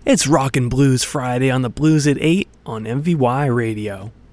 It's Rockin' Blues Friday on the Blues at 8 on MVY Radio.